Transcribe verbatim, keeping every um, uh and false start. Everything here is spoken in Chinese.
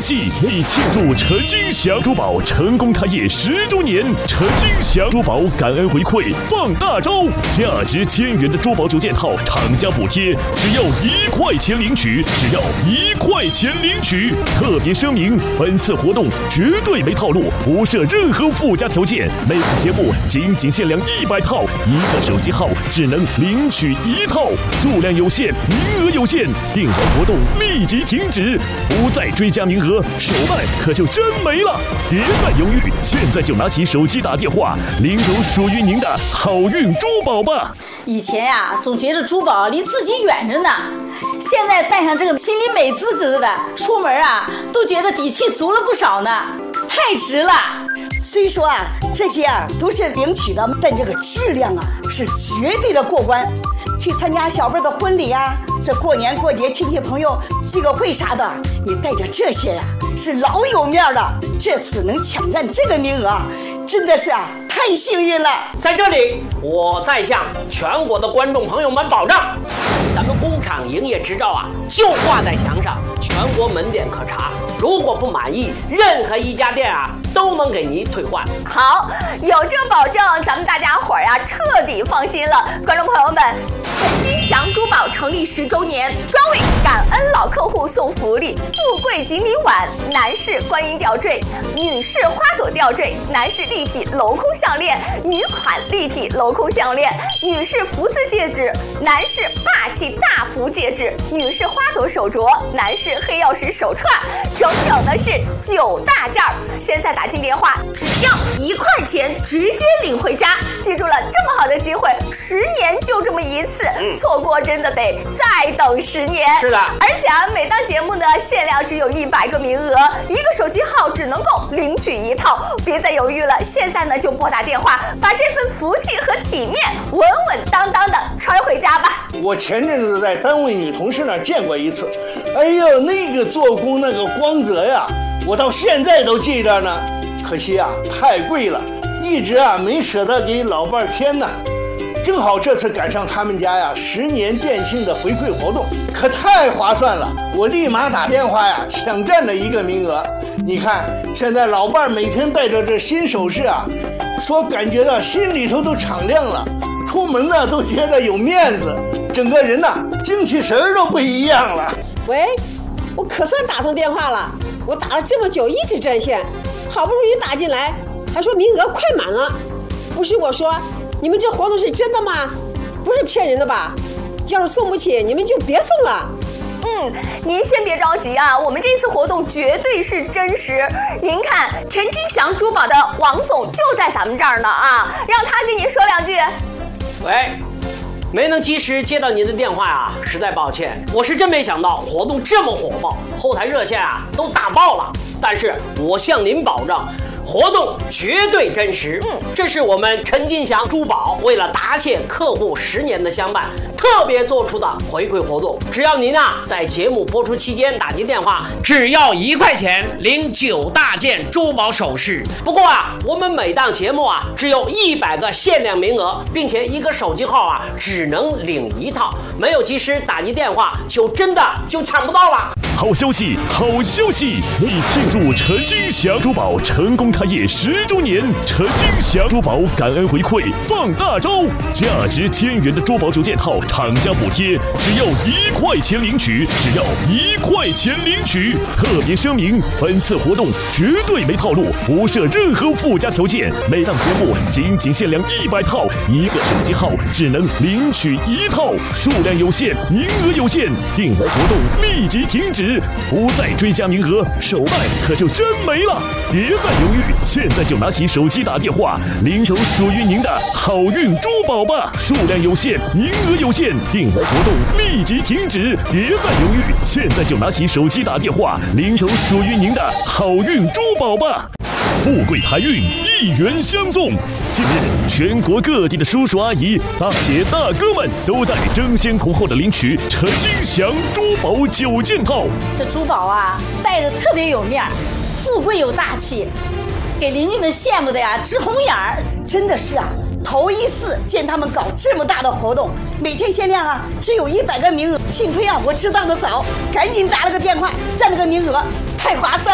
息，为庆祝陈金祥珠宝成功开业十周年，陈金祥珠宝感恩回馈放大招，价值千元的珠宝九件套，厂家补贴只要一块钱领取，只要一块钱领取。特别声明，本次活动绝对没套路，不设任何附加条件。每次节目仅仅限量一百套，一个手机号只能领取一套，数量有限，名额有限，订完活动立即停止，不再追加名额，手办可就真没了。别再犹豫，现在就拿起手机打电话，领走属于您的好运珠宝吧。 以前呀、啊，总觉得珠宝离自己远着呢，现在戴上这个，心里美滋滋的，出门啊都觉得底气足了不少呢，太值了。 虽说啊，这些啊都是领取的，但这个质量啊是绝对的过关。去参加小辈的婚礼啊，这过年过节亲戚朋友聚个会啥的，你带着这些呀、啊，是老有面了。这次能抢占这个名额，真的是啊太幸运了。 在这里，我再向全国的观众朋友们保障，咱们工厂营业执照啊就挂在墙上，全国门店可查。如果不满意，任何一家店啊都能给您退换。 好，有这保证，咱们大家伙儿呀彻底放心了。观众朋友们，陈金祥珠宝成立十周年，专为感恩老客户送福利：富贵锦鲤碗、男士观音吊坠、女士花朵吊坠、男士立体镂空项链、女款立体镂空项链、女士福字戒指、男士霸气大福戒指、女士花朵手镯、男士黑曜石手串，整整的是九大件儿。现在打进电话，只要一块钱，直接领回家。记住了，这么好的机会，十年就这么一次，嗯、错过真的得再等十年。 是的， 而且啊，每档节目呢，限量只有一百个名额，一个手机号只能够领取一套。别再犹豫了，现在呢就拨打电话，把这份福气和体面稳稳当当的揣回家吧。 我前阵子在单位女同事那儿见过一次，哎呦，那个做工那个光泽呀，我到现在都记着呢。可惜啊，太贵了，一直啊没舍得给老伴儿添呢。正好这次赶上他们家呀十年店庆的回馈活动，可太划算了。我立马打电话呀抢占了一个名额。你看现在老伴儿每天带着这新首饰啊，说感觉到心里头都敞亮了，出门呢都觉得有面子，整个人呐精气神儿都不一样了。 喂，我可算打通电话了，我打了这么久一直占线，好不容易打进来，还说名额快满了。不是我说，你们这活动是真的吗？不是骗人的吧？要是送不起，你们就别送了。 嗯，您先别着急啊，我们这次活动绝对是真实。您看，陈金祥珠宝的王总就在咱们这儿呢啊，让他跟您说两句。 喂，没能及时接到您的电话啊，实在抱歉。我是真没想到活动这么火爆，后台热线啊都打爆了。但是我向您保障，活动绝对真实。嗯，这是我们陈金祥珠宝为了答谢客户十年的相伴，特别做出的回馈活动。只要您啊在节目播出期间打进电话，只要一块钱领九大件珠宝首饰。不过啊，我们每档节目啊只有一百个限量名额，并且一个手机号啊只能领一套，没有及时打进电话，就真的就抢不到了。 好消息，好消息！为庆祝陈金祥珠宝成功开业十周年，陈金祥珠宝感恩回馈放大招，价值千元的珠宝九件套，厂家补贴只要一块钱领取，只要一块钱领取。特别声明，本次活动绝对没套路，不设任何附加条件。每档节目仅仅限量一百套，一个手机号只能领取一套，数量有限，名额有限，订完活动立即停止。不再追加名额，手办可就真没了。别再犹豫，现在就拿起手机打电话，领走属于您的好运珠宝吧。数量有限，名额有限，订完活动立即停止。别再犹豫，现在就拿起手机打电话，领走属于您的好运珠宝吧。富贵财运一元相送。近日，全国各地的叔叔阿姨、大姐大哥们都在争先恐后的领取陈金祥珠宝九件套。 这珠宝啊，戴着特别有面儿，富贵有大气，给邻居们羡慕的呀直红眼儿。 真的是啊，头一次见他们搞这么大的活动，每天限量啊，只有一百个名额。幸亏啊，我知道的早，赶紧打了个电话，占了个名额，太划算了。